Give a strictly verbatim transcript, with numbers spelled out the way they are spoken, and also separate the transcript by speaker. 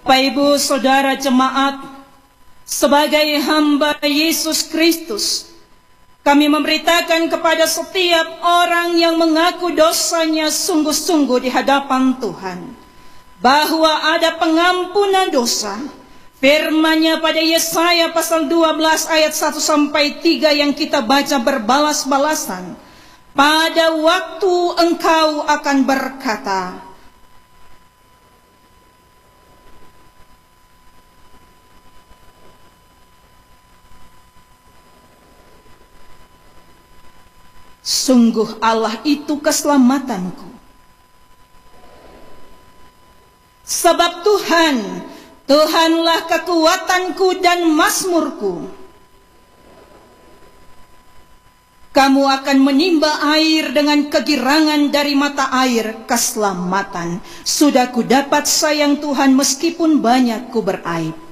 Speaker 1: Bapak Ibu Saudara jemaat, sebagai hamba Yesus Kristus, kami memberitakan kepada setiap orang yang mengaku dosanya sungguh-sungguh di hadapan Tuhan, bahwa ada pengampunan dosa. Firman-Nya pada Yesaya pasal dua belas ayat satu sampai tiga yang kita baca berbalas-balasan. Pada waktu engkau akan berkata, sungguh Allah itu keselamatanku. Sebab Tuhan, Tuhanlah kekuatanku dan mazmurku. Kamu akan menimba air dengan kegirangan dari mata air keselamatan. Sudah ku dapat sayang Tuhan meskipun banyak ku beraib.